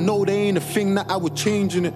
No, they ain't a thing that I would change in it.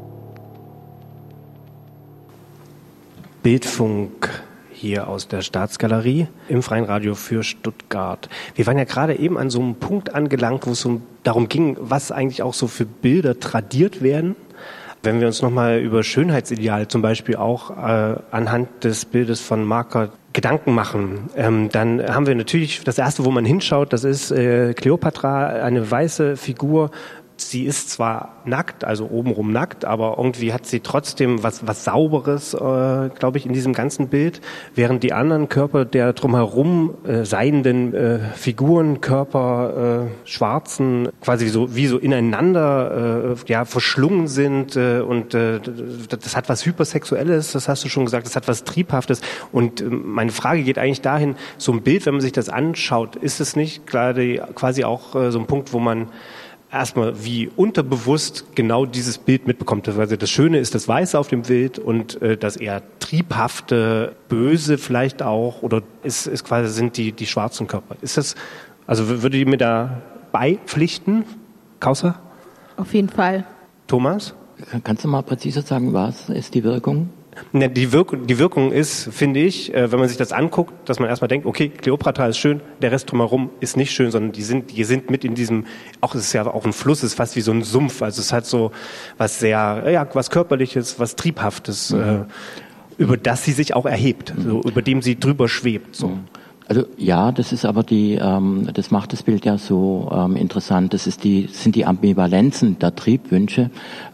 Bildfunk hier aus der Staatsgalerie im Freien Radio für Stuttgart. Wir waren ja gerade eben an so einem Punkt angelangt, wo es darum ging, was eigentlich auch so für Bilder tradiert werden. Wenn wir uns nochmal über Schönheitsideal zum Beispiel auch anhand des Bildes von Marquardt Gedanken machen, dann haben wir natürlich das Erste, wo man hinschaut, das ist Kleopatra, eine weiße Figur. Sie ist zwar nackt, also obenrum nackt, aber irgendwie hat sie trotzdem was Sauberes, glaube ich, in diesem ganzen Bild, während die anderen Körper der drumherum seienden Figuren, Körper, schwarzen, quasi wie so ineinander verschlungen sind und das hat was Hypersexuelles, das hast du schon gesagt, das hat was Triebhaftes und meine Frage geht eigentlich dahin, so ein Bild, wenn man sich das anschaut, ist es nicht quasi auch so ein Punkt, wo man erstmal wie unterbewusst genau dieses Bild mitbekommt. Also das Schöne ist das Weiße auf dem Bild und das eher triebhafte, böse vielleicht auch, oder ist quasi sind die schwarzen Körper. Ist das, also würde ihr mir da beipflichten, Kausa? Auf jeden Fall. Thomas? Kannst du mal präziser sagen, was ist die Wirkung? Ja, die Wirkung ist, finde ich, wenn man sich das anguckt, dass man erstmal denkt, okay, Kleopatra ist schön, der Rest drumherum ist nicht schön, sondern die sind mit in diesem, auch es ist ja auch ein Fluss, es ist fast wie so ein Sumpf, also es hat so was sehr, was Körperliches, was Triebhaftes, über das sie sich auch erhebt, so, über dem sie drüber schwebt, so. Also ja, das ist aber das macht das Bild ja so interessant. Das sind die Ambivalenzen der Triebwünsche.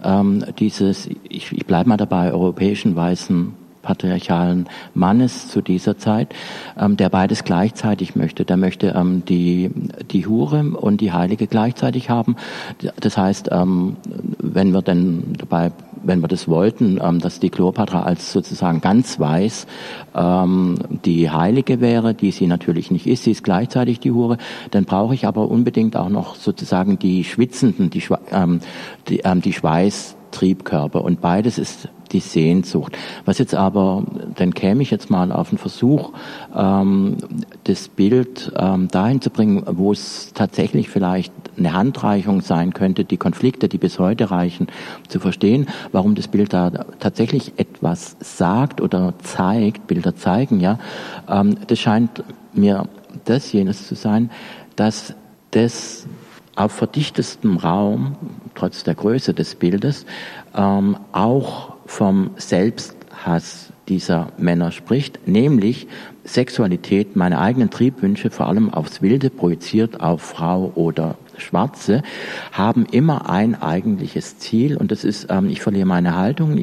Ich bleibe mal dabei, europäischen weißen patriarchalen Mannes zu dieser Zeit, der beides gleichzeitig möchte. Der möchte die Hure und die Heilige gleichzeitig haben. Das heißt, wenn wir das wollten, dass die Kleopatra als sozusagen ganz weiß die Heilige wäre, die sie natürlich nicht ist, sie ist gleichzeitig die Hure, dann brauche ich aber unbedingt auch noch sozusagen die Schwitzenden, die Schweißtriebkörper und beides ist die Sehnsucht. Was jetzt aber, dann käme ich jetzt mal auf den Versuch, das Bild dahin zu bringen, wo es tatsächlich vielleicht eine Handreichung sein könnte, die Konflikte, die bis heute reichen, zu verstehen, warum das Bild da tatsächlich etwas sagt oder zeigt, Bilder zeigen, ja. Das scheint mir jenes zu sein, dass das auf verdichtestem Raum, trotz der Größe des Bildes, auch vom Selbsthass dieser Männer spricht, nämlich Sexualität, meine eigenen Triebwünsche, vor allem aufs Wilde projiziert auf Frau oder Schwarze, haben immer ein eigentliches Ziel und das ist, ich verliere meine Haltung,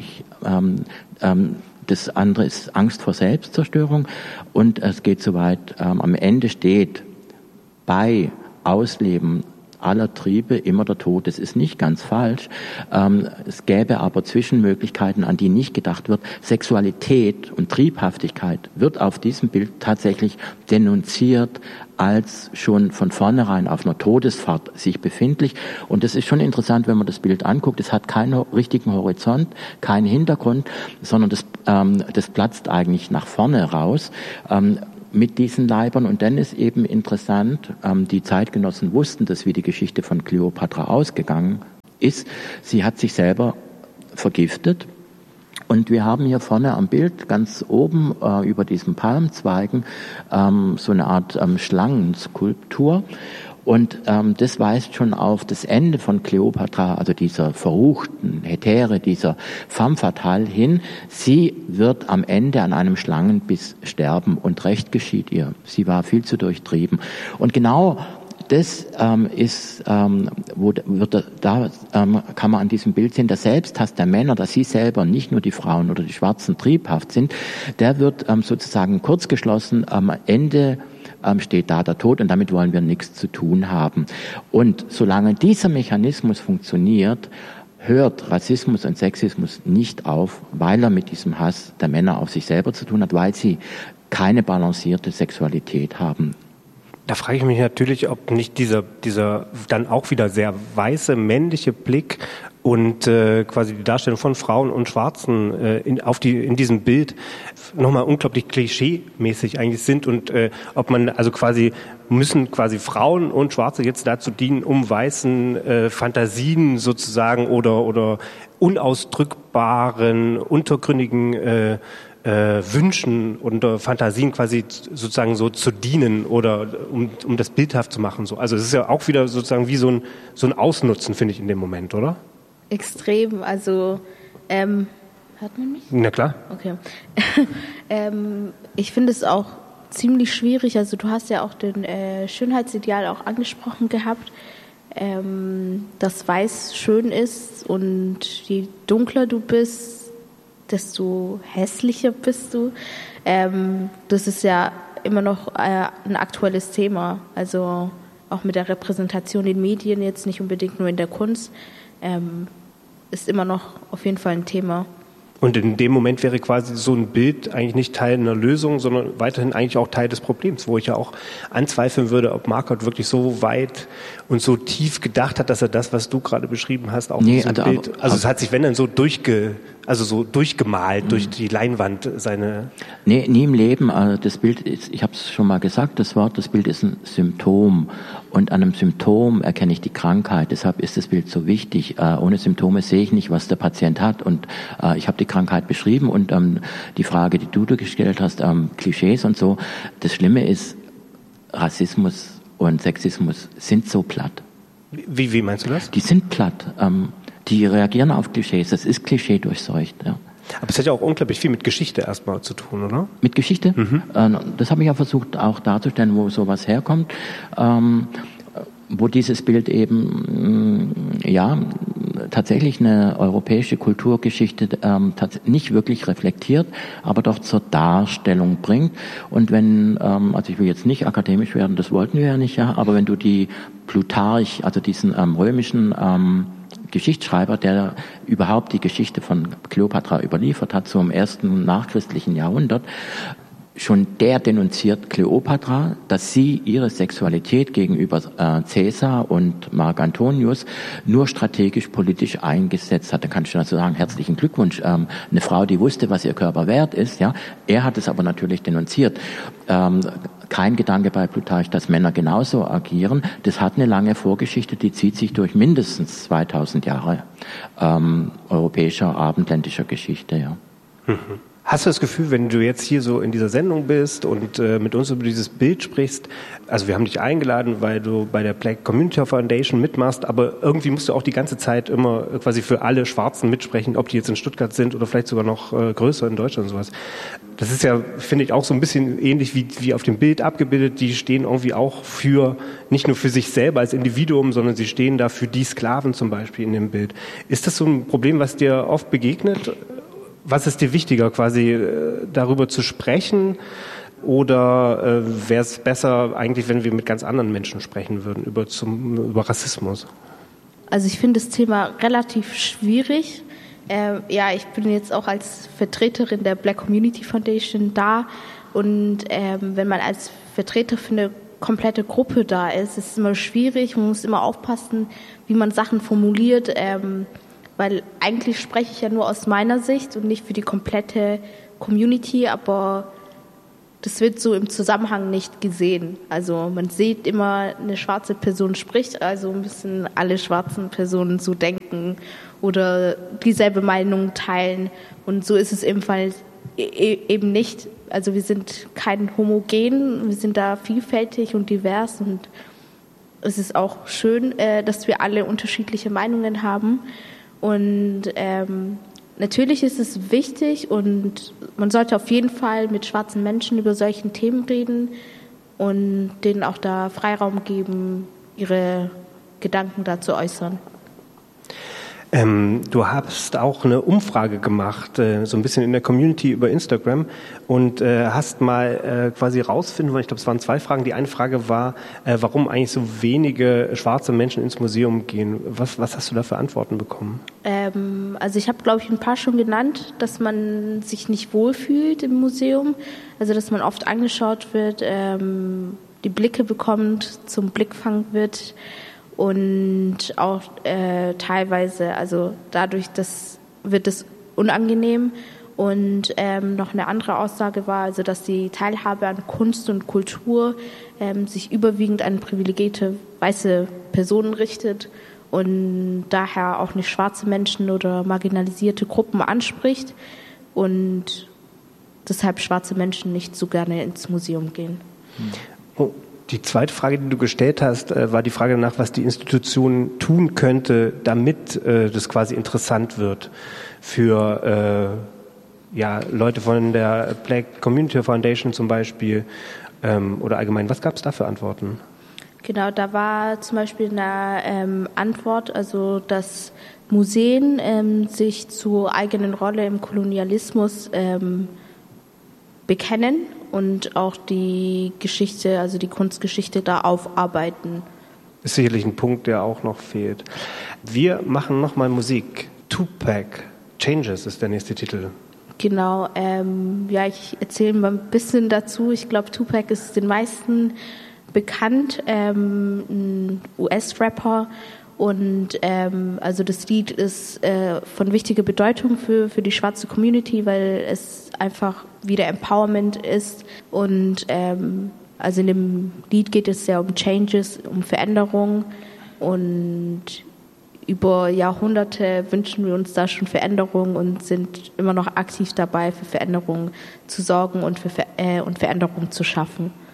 das andere ist Angst vor Selbstzerstörung und es geht so weit, am Ende steht bei Ausleben aller Triebe immer der Tod. Das ist nicht ganz falsch. Es gäbe aber Zwischenmöglichkeiten, an die nicht gedacht wird. Sexualität und Triebhaftigkeit wird auf diesem Bild tatsächlich denunziert als schon von vornherein auf einer Todesfahrt sich befindlich. Und das ist schon interessant, wenn man das Bild anguckt. Es hat keinen richtigen Horizont, keinen Hintergrund, sondern das platzt eigentlich nach vorne raus. Mit diesen Leibern. Und dann ist eben interessant, die Zeitgenossen wussten das, wie die Geschichte von Kleopatra ausgegangen ist. Sie hat sich selber vergiftet. Und wir haben hier vorne am Bild ganz oben über diesen Palmzweigen so eine Art Schlangenskulptur. Und das weist schon auf das Ende von Kleopatra, also dieser verruchten Hetäre, dieser femme fatale hin. Sie wird am Ende an einem Schlangenbiss sterben und Recht geschieht ihr. Sie war viel zu durchtrieben. Und genau das kann man an diesem Bild sehen, der Selbsthass der Männer, dass sie selber, nicht nur die Frauen oder die Schwarzen triebhaft sind, der wird sozusagen kurzgeschlossen am Ende steht da der Tod und damit wollen wir nichts zu tun haben. Und solange dieser Mechanismus funktioniert, hört Rassismus und Sexismus nicht auf, weil er mit diesem Hass der Männer auf sich selber zu tun hat, weil sie keine balancierte Sexualität haben. Da frage ich mich natürlich, ob nicht dieser dann auch wieder sehr weiße männliche Blick und quasi die Darstellung von Frauen und Schwarzen in diesem Bild nochmal unglaublich klischee-mäßig eigentlich sind und ob man also quasi müssen quasi Frauen und Schwarze jetzt dazu dienen, um weißen Fantasien sozusagen oder unausdrückbaren, untergründigen Wünschen und Fantasien quasi sozusagen so zu dienen oder um das bildhaft zu machen. So. Also es ist ja auch wieder sozusagen wie so ein Ausnutzen, finde ich, in dem Moment, oder? Extrem, also hört man mich? Na klar. Okay. Ich finde es auch ziemlich schwierig, also du hast ja auch den Schönheitsideal auch angesprochen gehabt, dass Weiß schön ist und je dunkler du bist, desto hässlicher bist du. Das ist ja immer noch ein aktuelles Thema, also auch mit der Repräsentation in Medien, jetzt nicht unbedingt nur in der Kunst, ist immer noch auf jeden Fall ein Thema. Und in dem Moment wäre quasi so ein Bild eigentlich nicht Teil einer Lösung, sondern weiterhin eigentlich auch Teil des Problems, wo ich ja auch anzweifeln würde, ob Marquardt wirklich so weit und so tief gedacht hat, dass er das, was du gerade beschrieben hast, auch in diesem Bild, es hat sich, wenn dann so durchgemalt durch die Leinwand seine... Nee, nie im Leben. Also das Bild ist, ich habe es schon mal gesagt, das Bild ist ein Symptom. Und an einem Symptom erkenne ich die Krankheit. Deshalb ist das Bild so wichtig. Ohne Symptome sehe ich nicht, was der Patient hat. Und ich habe die Krankheit beschrieben und die Frage, die du gestellt hast, Klischees und so. Das Schlimme ist, Rassismus und Sexismus sind so platt. Wie meinst du das? Die sind platt. Die reagieren auf Klischees. Das ist Klischee durchseucht. Ja. Aber es hat ja auch unglaublich viel mit Geschichte erstmal zu tun, oder? Mit Geschichte? Mhm. Das habe ich ja versucht auch darzustellen, wo sowas herkommt. Wo dieses Bild eben tatsächlich eine europäische Kulturgeschichte nicht wirklich reflektiert, aber doch zur Darstellung bringt. Und wenn, also ich will jetzt nicht akademisch werden, das wollten wir ja nicht, ja, aber wenn du die Plutarch, also diesen römischen Geschichtsschreiber, der überhaupt die Geschichte von Kleopatra überliefert hat, so im ersten nachchristlichen Jahrhundert, schon der denunziert Kleopatra, dass sie ihre Sexualität gegenüber Caesar und Marc Antonius nur strategisch politisch eingesetzt hat. Da kann ich dazu sagen, herzlichen Glückwunsch. Eine Frau, die wusste, was ihr Körper wert ist, ja. Er hat es aber natürlich denunziert. Kein Gedanke bei Plutarch, dass Männer genauso agieren. Das hat eine lange Vorgeschichte, die zieht sich durch mindestens 2000 Jahre europäischer, abendländischer Geschichte, ja. Mhm. Hast du das Gefühl, wenn du jetzt hier so in dieser Sendung bist und mit uns über dieses Bild sprichst, also wir haben dich eingeladen, weil du bei der Black Community Foundation mitmachst, aber irgendwie musst du auch die ganze Zeit immer quasi für alle Schwarzen mitsprechen, ob die jetzt in Stuttgart sind oder vielleicht sogar noch größer in Deutschland und sowas. Das ist ja, finde ich, auch so ein bisschen ähnlich wie auf dem Bild abgebildet. Die stehen irgendwie auch für, nicht nur für sich selber als Individuum, sondern sie stehen da für die Sklaven zum Beispiel in dem Bild. Ist das so ein Problem, was dir oft begegnet? Was ist dir wichtiger, quasi darüber zu sprechen, oder wäre es besser eigentlich, wenn wir mit ganz anderen Menschen sprechen würden über Rassismus? Also ich finde das Thema relativ schwierig. Ich bin jetzt auch als Vertreterin der Black Community Foundation da, und wenn man als Vertreter für eine komplette Gruppe da ist, ist es immer schwierig. Man muss immer aufpassen, wie man Sachen formuliert, weil eigentlich spreche ich ja nur aus meiner Sicht und nicht für die komplette Community, aber das wird so im Zusammenhang nicht gesehen. Also man sieht immer, eine schwarze Person spricht, also müssen alle schwarzen Personen so denken oder dieselbe Meinung teilen, und so ist es ebenfalls eben nicht. Also wir sind kein Homogen, wir sind da vielfältig und divers, und es ist auch schön, dass wir alle unterschiedliche Meinungen haben. Und natürlich ist es wichtig, und man sollte auf jeden Fall mit schwarzen Menschen über solche Themen reden und denen auch da Freiraum geben, ihre Gedanken dazu äußern. Du hast auch eine Umfrage gemacht, so ein bisschen in der Community über Instagram, und hast mal quasi rausfinden wollen, ich glaube, es waren 2 Fragen. Die eine Frage war, warum eigentlich so wenige schwarze Menschen ins Museum gehen. Was hast du da für Antworten bekommen? Also ich habe, glaube ich, ein paar schon genannt, dass man sich nicht wohlfühlt im Museum, also dass man oft angeschaut wird, die Blicke bekommt, zum Blickfang wird. und auch teilweise, also dadurch, wird es unangenehm. Und noch eine andere Aussage war, also dass die Teilhabe an Kunst und Kultur sich überwiegend an privilegierte weiße Personen richtet und daher auch nicht schwarze Menschen oder marginalisierte Gruppen anspricht und deshalb schwarze Menschen nicht so gerne ins Museum gehen. Oh, die zweite Frage, die du gestellt hast, war die Frage danach, was die Institution tun könnte, damit das quasi interessant wird für Leute von der Black Community Foundation zum Beispiel oder allgemein. Was gab es da für Antworten? Genau, da war zum Beispiel eine Antwort, also dass Museen sich zur eigenen Rolle im Kolonialismus bekennen und auch die Geschichte, also die Kunstgeschichte da aufarbeiten. Ist sicherlich ein Punkt, der auch noch fehlt. Wir machen nochmal Musik. Tupac, Changes ist der nächste Titel. Genau, ich erzähle mal ein bisschen dazu. Ich glaube, Tupac ist den meisten bekannt, ein US-Rapper. Und also das Lied ist von wichtiger Bedeutung für die schwarze Community, weil es einfach wieder Empowerment ist. Und also in dem Lied geht es ja um Changes, um Veränderung. Und über Jahrhunderte wünschen wir uns da schon Veränderung und sind immer noch aktiv dabei, für Veränderung zu sorgen und Veränderung zu schaffen.